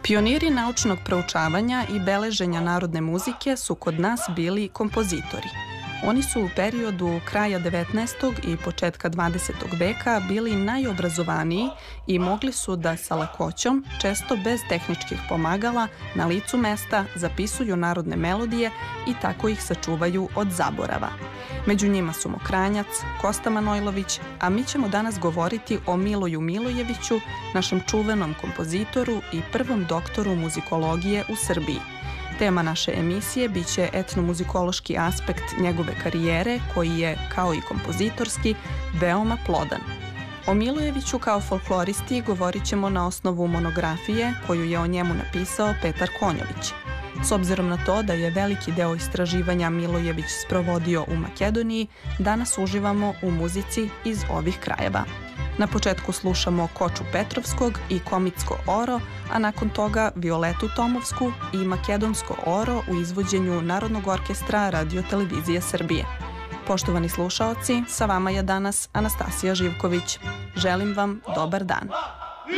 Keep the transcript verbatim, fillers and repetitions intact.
Pioniri naučnog proučavanja i beleženja narodne muzike su kod nas bili kompozitori. Oni su u periodu kraja devetnaestog i početka dvadesetog veka bili najobrazovaniji i mogli su da sa lakoćom, često bez tehničkih pomagala, na licu mesta zapisuju narodne melodije i tako ih sačuvaju od zaborava. Među njima su Mokranjac, Kosta Manojlović, a mi ćemo danas govoriti o Miloju Milojeviću, našem čuvenom kompozitoru i prvom doktoru muzikologije u Srbiji. Tema naše emisije biće etnomuzikološki aspekt njegove karijere, koji je, kao i kompozitorski, veoma plodan. O Milojeviću kao folkloristi govorit ćemo na osnovu monografije koju je o njemu napisao Petar Konjović. S obzirom na to da je veliki deo istraživanja Milojević sprovodio u Makedoniji, danas uživamo u muzici iz ovih krajeva. Na početku slušamo Koču Petrovskog i Komitsko oro, a nakon toga Violetu Tomovsku i Makedonsko oro u izvođenju Narodnog orkestra Radio-televizije Srbije. Poštovani slušaoci, sa vama je danas Anastasija Živković. Želim vam dobar dan.